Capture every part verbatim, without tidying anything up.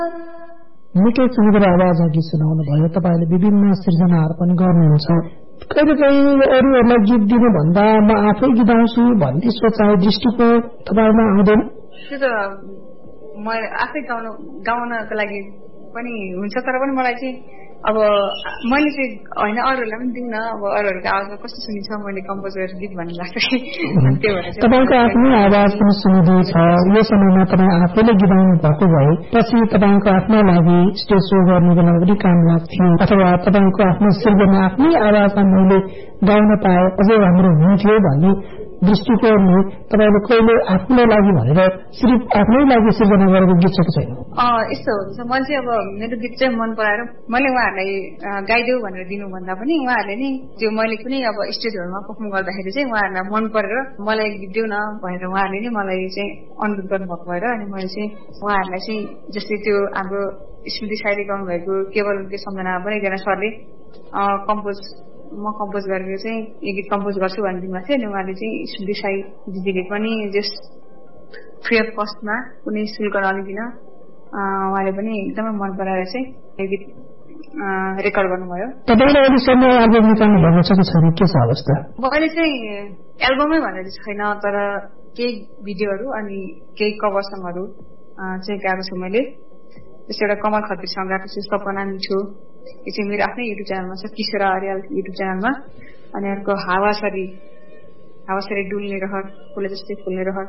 निकै सुन्दर आवाज अघि सुनाउनु भयो। तपाईँले विभिन्न सृजनाहरू पनि गर्नुहुन्छ। कहिले काहीँ अरूहरूलाई गीत दिनुभन्दा म आफै गीत गाउँछु भन्ने सोचाइ दृष्टिकोण तपाईँमा आउँदैन? त्यो त म आफै गाउन गाउनको लागि पनि हुन्छ, तर पनि मलाई चाहिँ अब मैले चाहिँ होइन अरूहरूलाई पनि दिउँ न, अब अरूहरूको आवाजमा कस्तो सुनिन्छ मैले कम्पोज गरेर गीत भन्नु लाग्छ कि त्यो भएर तपाईँको आफ्नै आवाज पनि सुनिँदै छ। यो समयमा तपाईँ आफैले गीत गाउनु भएको भए पछि तपाईँको आफ्नो लागि स्टेज सो गर्ने बेला पनि काम लाग्थ्यो, अथवा तपाईँको आफ्नो सृजना आफ्नै आवाजमा मैले गाउन पाए अझै राम्रो हुन्थ्यो भन्ने दृष्टिकोणले तपाईँले कहिले आफ्नै लागि भनेर सिर्फ आफ्नै लागि सृजना गरेको गीत छ कि छैन? यस्तो हुन्छ, मैले चाहिँ अब मेरो गीत चाहिँ मन पराएर मैले उहाँहरूलाई गाइदेऊ भनेर दिनुभन्दा पनि उहाँहरूले नि त्यो मैले पनि अब स्टेजहरूमा पर्फर्म गर्दाखेरि चाहिँ उहाँहरूलाई मन परेर मलाई गीत देऊ न भनेर उहाँहरूले नि मलाई चाहिँ अनुरोध गर्नुभएको भएर अनि मैले चाहिँ उहाँहरूलाई चाहिँ जस्तै त्यो हाम्रो स्मृति साइली गाउनु भएको केवल उनकै सम्झना पनि एकजना सरले कम्पोज म कम्पोज गरेर चाहिँ यो गीत कम्पोज गर्छु भनेर दिनुभएको थियो। अनि उहाँले चाहिँ स्मृति साई दिदीले पनि जस फ्री अफ कस्टमा कुनै शुल्क नलिकन उहाँले पनि एकदमै मन पराएर चाहिँ यो गीत रेकर्ड गर्नुभयो। तपाईँले अहिलेसम्म एल्बम निकाल्नु भएको छ कि छैन, के छ अवस्था? मैले चाहिँ एल्बमै भनेर छैन, तर केही भिडियोहरू अनि केही कभर सङहरू चाहिँ गाएको छु मैले। जस्तै एउटा कमल खत्रीसँग गाएको छु सपना मिठो, यो चाहिँ मेरो आफ्नै युट्युब च्यानलमा छ, किशोर आर्याल युट्युब च्यानलमा। अनि अर्को हावासरी हावासरी डुल्ने रहर फुले जस्तै फुल्ने रहर,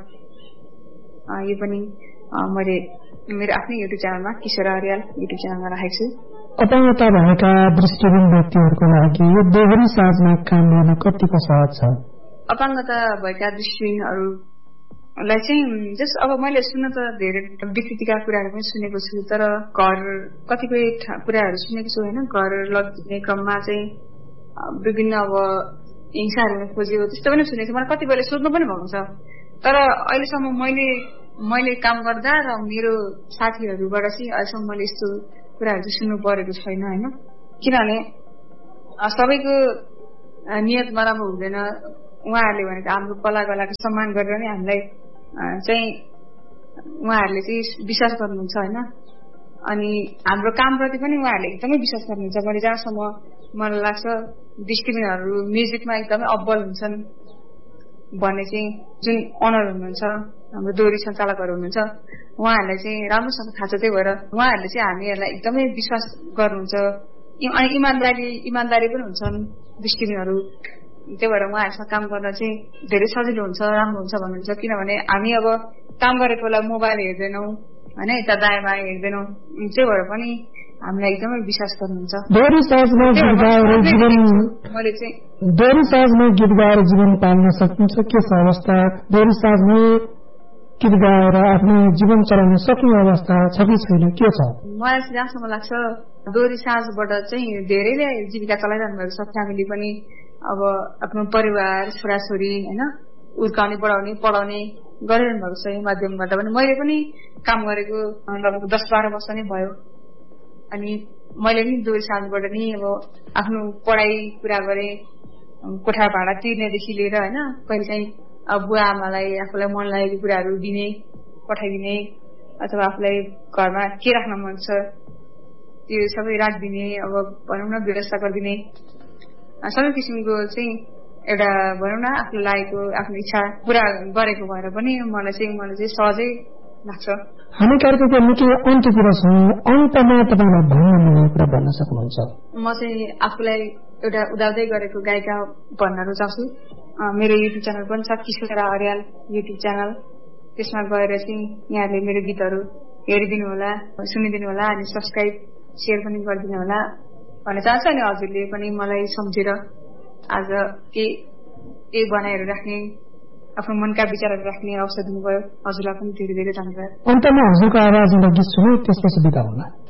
यो पनि मैले मेरो आफ्नै युट्युब च्यानलमा किशोर आर्याल युट्युब च्यानलमा राखेको छु। अपाङ्गता भएका दृष्टिहीन व्यक्तिहरूको लागि यो दोहोरी साँझमा काम गर्न कतिको सहज छ? अपाङ्गता भएका दृष्टिहीनहरू लाई चाहिँ जस्ट अब मैले सुन्न त धेरै विकृतिका कुराहरू पनि सुनेको छु, तर घर कतिपय कुराहरू सुनेको छु होइन, घर लग्ने क्रममा चाहिँ विभिन्न अब हिंसाहरू खोज्यो त्यस्तो पनि सुनेको छु। मलाई कतिपयले सोध्नु पनि भएको छ, तर अहिलेसम्म मैले मैले काम गर्दा र मेरो साथीहरूबाट चाहिँ अहिलेसम्म मैले यस्तो कुराहरू चाहिँ सुन्नु परेको छैन होइन। किनभने सबैको नियत नराम्रो हुँदैन, उहाँहरूले भनेको हाम्रो कला कलाको सम्मान गरेर नै हामीलाई चाहिँ उहाँहरूले चाहिँ विश्वास गर्नुहुन्छ होइन। अनि हाम्रो कामप्रति पनि उहाँहरूले एकदमै विश्वास गर्नुहुन्छ। मैले जहाँसम्म मलाई लाग्छ दृष्टिहीनहरू म्युजिकमा एकदमै अब्बल हुन्छन् भन्ने चाहिँ जुन अनर हुनुहुन्छ हाम्रो दोहोरी सञ्चालकहरू हुनुहुन्छ उहाँहरूलाई चाहिँ राम्रोसँग थाहा छ। त्यही भएर उहाँहरूले चाहिँ हामीहरूलाई एकदमै विश्वास गर्नुहुन्छ। अनि इमान्दारी इमान्दारी पनि हुन्छन् दृष्टिहीनहरू, त्यही भएर उहाँहरूसँग काम गर्न चाहिँ धेरै सजिलो हुन्छ, राम्रो हुन्छ भन्नुहुन्छ। किनभने हामी अब काम गरेको बेला मोबाइल हेर्दैनौँ होइन, यता दायाँ बायाँ हेर्दैनौँ, त्यही भएर पनि हामीलाई एकदमै विश्वास गर्नुहुन्छ। दोहोरी साँझमा गीत गाएर जीवन मैले चाहिँ दोहोरी साँझमा गीत गाएर जीवन पाल्न सकिन्छ, के छ अवस्था? दोहोरी साँझमा गीत गाएर आफ्नो जीवन चलाउन सक्ने अवस्था छ कि छैन, के छ? मलाई चाहिँ जहाँसम्म लाग्छ दोहोरी साँझबाट चाहिँ धेरैले जीविका चलाइरहनु भएको छ। फ्यामिली पनि अब आफ्नो परिवार छोराछोरी होइन हुर्काउने बढाउने पढाउने गरिरहनु भएको छ। यो माध्यमबाट पनि मैले पनि काम गरेको लगभग दस बाह्र वर्ष नै भयो। अनि मैले पनि दोहोरी साँझबाट नि अब आफ्नो पढाइ पुरा गरेँ, कोठा भाडा तिर्नेदेखि लिएर होइन कहिले चाहिँ अब बुवा आमालाई आफूलाई मन लागेको कुराहरू दिने पठाइदिने, अथवा आफूलाई घरमा के राख्न मन छ त्यो सबै राखिदिने, अब भनौँ न व्यवस्था गरिदिने, सबै किसिमको चाहिँ एउटा भनौँ न आफूलाई लागेको आफ्नो इच्छा पुरा गरेको भएर पनि मलाई चाहिँ मलाई चाहिँ सहजै लाग्छ। हामी कार्यक्रमको निकै अन्त्यतिर छौँ, अन्तमा तपाईँलाई भन्न मिल्ने कुरा भन्न सक्नुहुन्छ? म चाहिँ आफूलाई एउटा उदाउँदै गरेको गायिका भन्न रुचाउँछु। मेरो युट्युब च्यानल पनि छ किशोर आर्याल युट्युब च्यानल, त्यसमा गएर चाहिँ यहाँहरूले मेरो गीतहरू हेरिदिनु होला, सुनिदिनु होला, अनि सब्सक्राइब सेयर पनि गरिदिनु होला भन्न चाहन्छु। अनि हजुरले पनि मलाई सम्झेर आज के के बनाएर राख्ने आफ्नो मनका विचारहरू राख्ने अवसर दिनुभयो, हजुरलाई पनि धेरै धेरै धन्यवाद। अन्तमा हजुरको आवाज एउटा गीत सुन्यो, त्यसपछि बिदा हुनु।